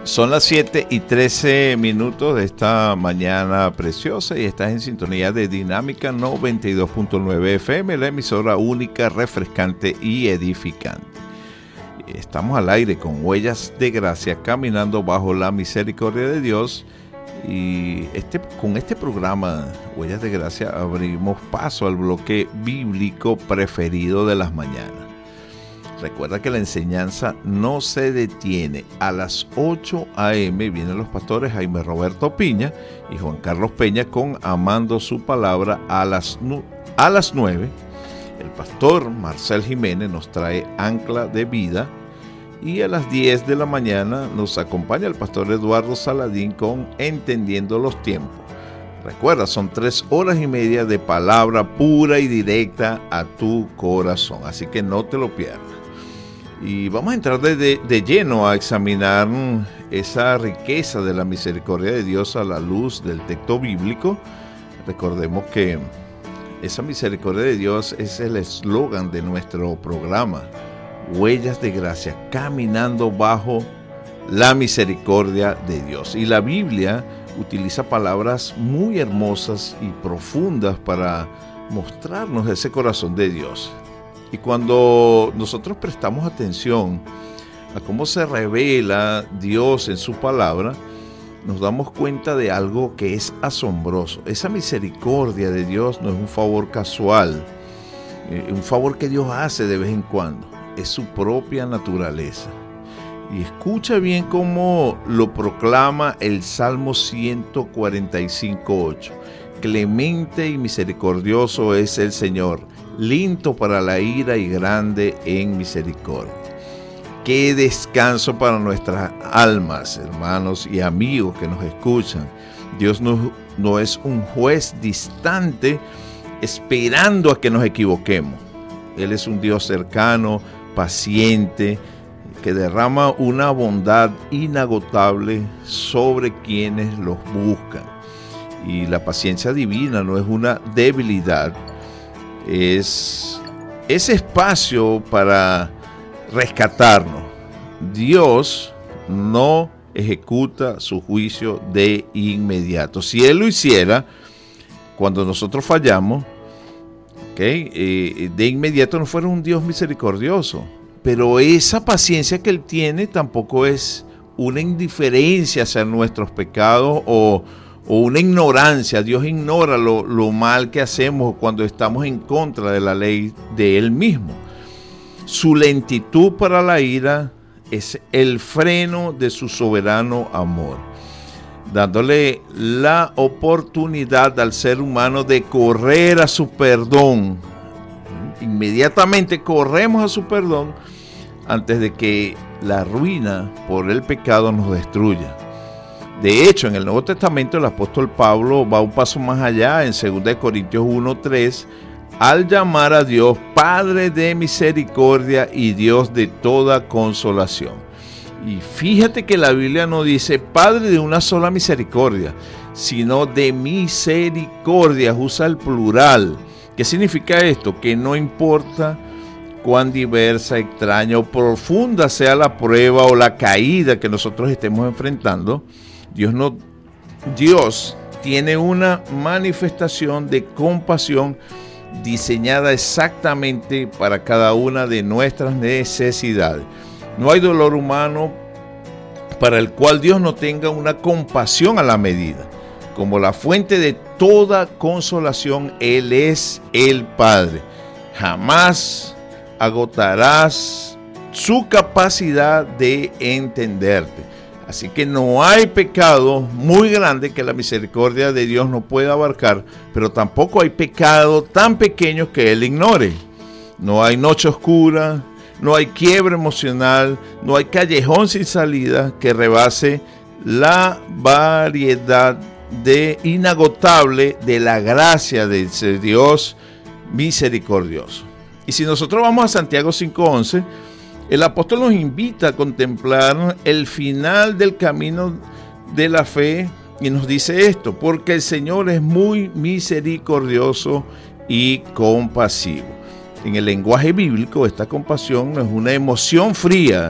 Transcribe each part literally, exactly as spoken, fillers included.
Son las siete y trece minutos de esta mañana preciosa y estás en sintonía de Dinámica noventa y dos punto nueve F M, la emisora única, refrescante y edificante. Estamos al aire con Huellas de Gracia, caminando bajo la misericordia de Dios. Y este, con este programa, Huellas de Gracia, abrimos paso al bloque bíblico preferido de las mañanas. Recuerda que la enseñanza no se detiene. A las ocho a eme vienen los pastores Jaime Roberto Piña y Juan Carlos Peña con Amando su Palabra. A las, a las nueve, el pastor Marcel Jiménez nos trae Ancla de Vida. Y a las diez de la mañana nos acompaña el pastor Eduardo Saladín con Entendiendo los Tiempos. Recuerda, son tres horas y media de palabra pura y directa a tu corazón. Así que no te lo pierdas. Y vamos a entrar de, de, de lleno a examinar esa riqueza de la misericordia de Dios a la luz del texto bíblico. Recordemos que esa misericordia de Dios es el eslogan de nuestro programa, Huellas de Gracia, caminando bajo la misericordia de Dios. Y la Biblia utiliza palabras muy hermosas y profundas para mostrarnos ese corazón de Dios. Y cuando nosotros prestamos atención a cómo se revela Dios en su palabra, nos damos cuenta de algo que es asombroso. Esa misericordia de Dios no es un favor casual, eh, un favor que Dios hace de vez en cuando. Es su propia naturaleza. Y escucha bien cómo lo proclama el Salmo ciento cuarenta y cinco, ocho. Clemente y misericordioso es el Señor, lento para la ira y grande en misericordia. Qué descanso para nuestras almas, hermanos y amigos que nos escuchan. Dios no, no es un juez distante esperando a que nos equivoquemos. Él es un Dios cercano, paciente, que derrama una bondad inagotable sobre quienes los buscan. Y la paciencia divina no es una debilidad, es ese espacio para rescatarnos. Dios no ejecuta su juicio de inmediato. Si Él lo hiciera, cuando nosotros fallamos, okay, eh, de inmediato no fuera un Dios misericordioso. Pero esa paciencia que Él tiene tampoco es una indiferencia hacia nuestros pecados o o una ignorancia. Dios ignora lo, lo mal que hacemos cuando estamos en contra de la ley de Él mismo. Su lentitud para la ira es el freno de su soberano amor, dándole la oportunidad al ser humano de correr a su perdón. Inmediatamente corremos a su perdón antes de que la ruina por el pecado nos destruya. De hecho, en el Nuevo Testamento el apóstol Pablo va un paso más allá en segunda Corintios uno, tres, al llamar a Dios Padre de misericordia y Dios de toda consolación. Y fíjate que la Biblia no dice Padre de una sola misericordia, sino de misericordias, usa el plural. ¿Qué significa esto? Que no importa cuán diversa, extraña o profunda sea la prueba o la caída que nosotros estemos enfrentando, Dios, no, Dios tiene una manifestación de compasión diseñada exactamente para cada una de nuestras necesidades. No hay dolor humano para el cual Dios no tenga una compasión a la medida. Como la fuente de toda consolación, Él es el Padre. Jamás agotarás su capacidad de entenderte. Así que no hay pecado muy grande que la misericordia de Dios no pueda abarcar, pero tampoco hay pecado tan pequeño que Él ignore. No hay noche oscura, no hay quiebre emocional, no hay callejón sin salida que rebase la variedad de inagotable de la gracia de ese Dios misericordioso. Y si nosotros vamos a Santiago cinco once, el apóstol nos invita a contemplar el final del camino de la fe y nos dice esto: porque el Señor es muy misericordioso y compasivo. En el lenguaje bíblico, esta compasión no es una emoción fría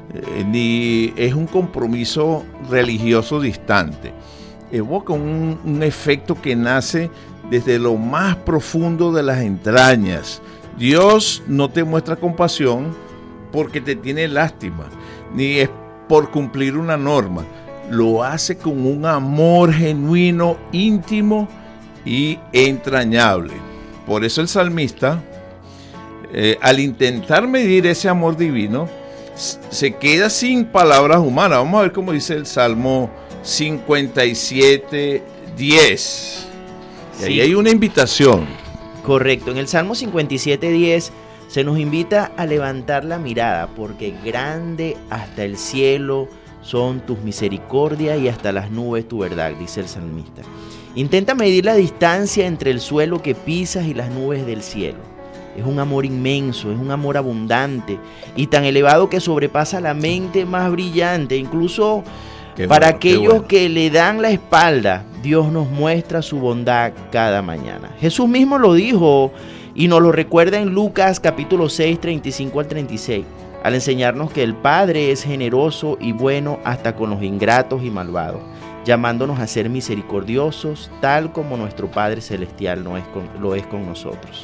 eh, ni es un compromiso religioso distante. Evoca un, un efecto que nace desde lo más profundo de las entrañas. Dios no te muestra compasión porque te tiene lástima, ni es por cumplir una norma. Lo hace con un amor genuino, íntimo y entrañable. Por eso el salmista, eh, al intentar medir ese amor divino, se queda sin palabras humanas. Vamos a ver cómo dice el Salmo cincuenta y siete, diez. Y ahí sí hay una invitación. Correcto. En el Salmo cincuenta y siete, diez se nos invita a levantar la mirada, porque grande hasta el cielo son tus misericordias y hasta las nubes tu verdad, dice el salmista. Intenta medir la distancia entre el suelo que pisas y las nubes del cielo. Es un amor inmenso, es un amor abundante y tan elevado que sobrepasa la mente más brillante. Incluso qué para bueno, aquellos bueno. que le dan la espalda, Dios nos muestra su bondad cada mañana. Jesús mismo lo dijo y nos lo recuerda en Lucas capítulo seis, treinta y cinco al treinta y seis, al enseñarnos que el Padre es generoso y bueno hasta con los ingratos y malvados, llamándonos a ser misericordiosos, tal como nuestro Padre Celestial no es con, lo es con nosotros.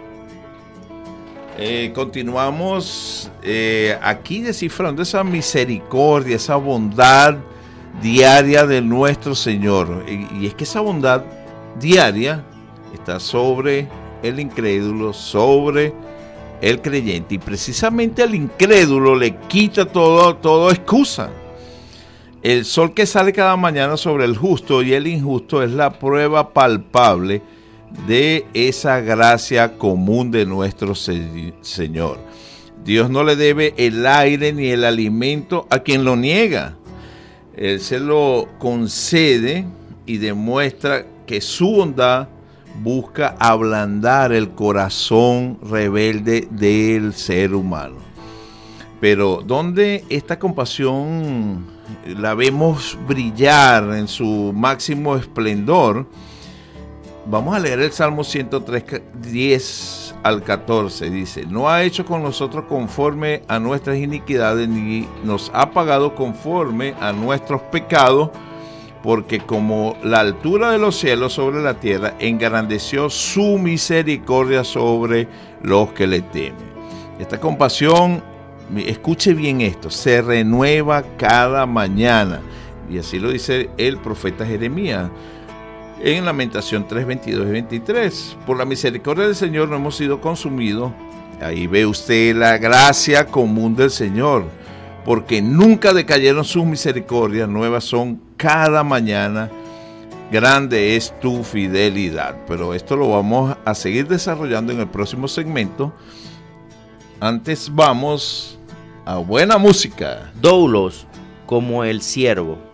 Eh, continuamos eh, aquí descifrando esa misericordia, esa bondad diaria de nuestro Señor. Y, y es que esa bondad diaria está sobre el incrédulo, sobre el creyente. Y precisamente al incrédulo le quita todo, todo excusa. El sol que sale cada mañana sobre el justo y el injusto es la prueba palpable de esa gracia común de nuestro se- Señor. Dios no le debe el aire ni el alimento a quien lo niega. Él se lo concede y demuestra que su bondad busca ablandar el corazón rebelde del ser humano. Pero ¿dónde esta compasión la vemos brillar en su máximo esplendor? Vamos a leer el Salmo ciento tres, diez al catorce. Dice: no ha hecho con nosotros conforme a nuestras iniquidades, ni nos ha pagado conforme a nuestros pecados, porque como la altura de los cielos sobre la tierra, engrandeció su misericordia sobre los que le temen. Esta compasión, escuche bien esto, se renueva cada mañana. Y así lo dice el profeta Jeremías en Lamentación tres, veintidós y veintitrés. Por la misericordia del Señor no hemos sido consumidos. Ahí ve usted la gracia común del Señor, porque nunca decayeron sus misericordias, nuevas son cada mañana, grande es tu fidelidad. Pero esto lo vamos a seguir desarrollando en el próximo segmento. Antes vamos a buena música. Doulos, como el siervo.